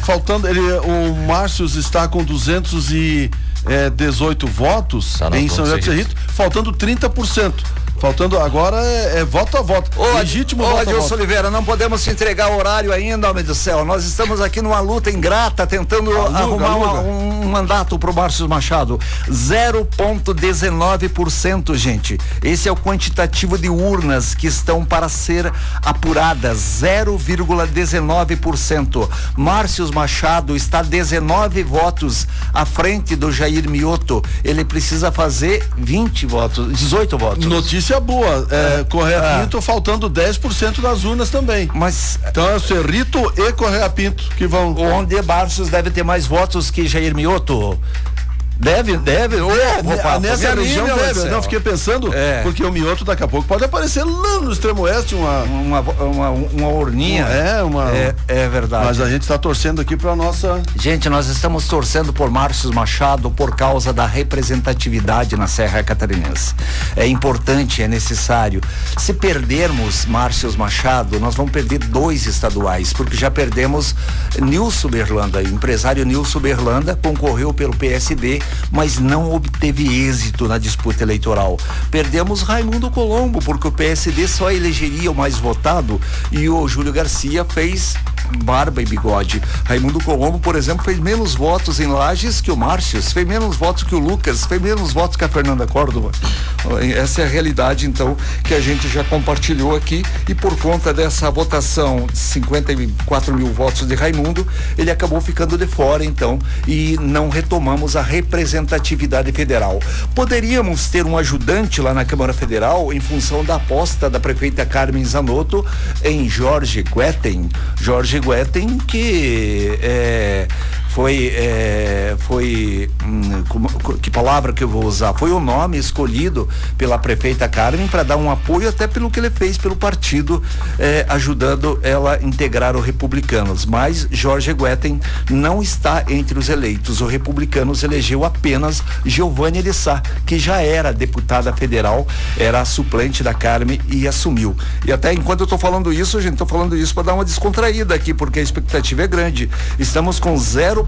faltando, o Márcios está com 218 votos em São José do Cerrito, faltando 30%. Faltando agora voto a voto. Legítimo voto a voto. Adilson Oliveira, não podemos se entregar o horário ainda, homem do céu. Nós estamos aqui numa luta ingrata, tentando arrumar um mandato pro Márcio Machado. 0,19%, gente. Esse é o quantitativo de urnas que estão para ser apuradas. 0,19%. Márcio Machado está 19 votos à frente do Jair Mioto. Ele precisa fazer 18 votos. Notícia boa, Correia Pinto faltando 10% das urnas também. Mas então é o Cerrito e Correia Pinto que vão. Onde Márcios deve ter mais votos que Jair Mioto? Deve. Nessa região deve. Não, fiquei pensando, porque o Mioto daqui a pouco pode aparecer lá no extremo oeste uma urninha. É verdade. Mas a gente está torcendo aqui para nossa. Gente, nós estamos torcendo por Márcio Machado por causa da representatividade na Serra Catarinense. É importante, é necessário. Se perdermos Márcio Machado, nós vamos perder 2 estaduais, porque já perdemos Nilson Berlanda. O empresário Nilson Berlanda concorreu pelo PSD, mas não obteve êxito na disputa eleitoral. Perdemos Raimundo Colombo, porque o PSD só elegeria o mais votado e o Júlio Garcia fez barba e bigode. Raimundo Colombo, por exemplo, fez menos votos em Lages que o Márcios, fez menos votos que o Lucas, fez menos votos que a Fernanda Córdova. Essa é a realidade, então, que a gente já compartilhou aqui, e por conta dessa votação de 54 mil votos de Raimundo, ele acabou ficando de fora, então, e não retomamos a representatividade federal. Poderíamos ter um ajudante lá na Câmara Federal em função da aposta da prefeita Carmen Zanotto em Jorge Guetem, que que palavra que eu vou usar? Foi o nome escolhido pela prefeita Carmen para dar um apoio até pelo que ele fez pelo partido, ajudando ela a integrar o Republicanos. Mas Jorge Guetem não está entre os eleitos. O Republicanos elegeu apenas Giovanni de Sá, que já era deputada federal, era a suplente da Carmen e assumiu. E até enquanto eu estou falando isso, gente, estou falando isso para dar uma descontraída aqui, porque a expectativa é grande. Estamos com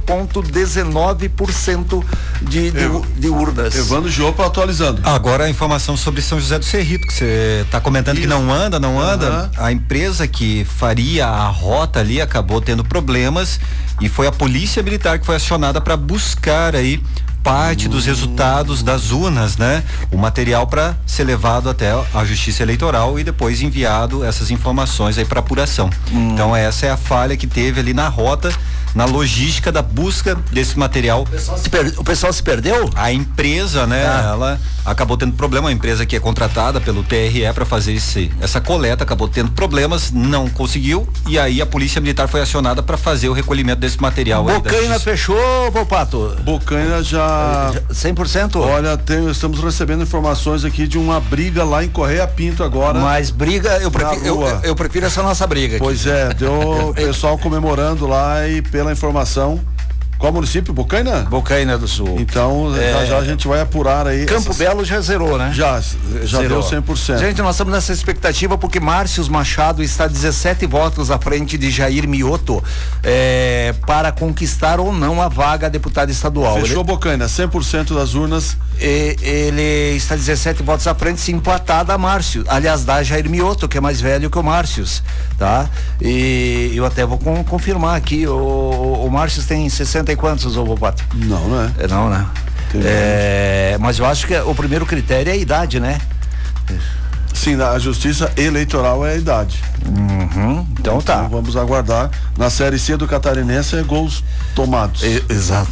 0,19% de urnas. Evandro Giopa atualizando. Agora a informação sobre São José do Cerrito, que você está comentando. Isso. Que não anda. A empresa que faria a rota ali acabou tendo problemas e foi a Polícia Militar que foi acionada para buscar aí parte dos resultados das urnas, né? O material para ser levado até a Justiça Eleitoral e depois enviado essas informações aí para apuração. Então essa é a falha que teve ali na rota, na logística da busca desse material. O pessoal se perdeu? A empresa, né? Ela acabou tendo problema. A empresa que é contratada pelo TRE para fazer essa coleta acabou tendo problemas, não conseguiu, e aí a Polícia Militar foi acionada para fazer o recolhimento desse material. Bocaina fechou, Volpato? Bocaina já 100%? Olha, estamos recebendo informações aqui de uma briga lá em Correia Pinto agora. Mas briga, eu prefiro essa nossa briga aqui. Pois é, deu o pessoal comemorando lá e pela informação. Qual município? Bocaina? Bocaina do Sul. Então, já a gente vai apurar aí. Campo Belo já zerou, né? Já deu 100%. Gente, nós estamos nessa expectativa porque Márcio Machado está 17 votos à frente de Jair Mioto para conquistar ou não a vaga a deputado estadual. Fechou Bocaina, 100% das urnas. Ele está 17 votos à frente, se empatado a Márcio. Aliás, dá Jair Mioto, que é mais velho que o Márcio, tá? E eu até vou confirmar aqui, o Márcio tem 60 e quantos, ô Bopato? Não, né? Não, né? Mas eu acho que o primeiro critério é a idade, né? Sim, a Justiça Eleitoral é a idade. Então tá. Vamos aguardar. Na Série C do Catarinense gols tomados. Exato.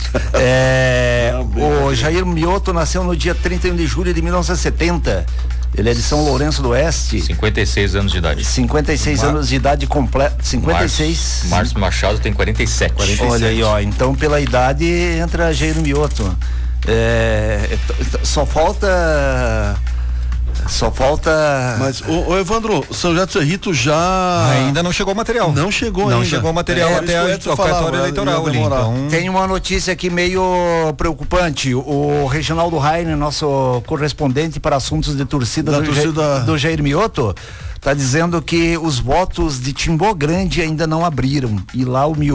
O Jair Mioto nasceu no dia 31 de julho de 1970. Ele é de São Lourenço do Oeste. 56 anos de idade. 56 anos de idade completa. 56. Márcio Machado tem 47. Olha aí, ó. Então, pela idade, entra Jair Mioto. Só falta. Mas, o Evandro, São José do Cerrito já. Ainda não chegou o material. Não chegou o material até o cartório eleitoral ali. Então... Tem uma notícia aqui meio preocupante. O Reginaldo Rainer, nosso correspondente para assuntos de torcida do Jair Mioto, está dizendo que os votos de Timbó Grande ainda não abriram. E lá o Mioto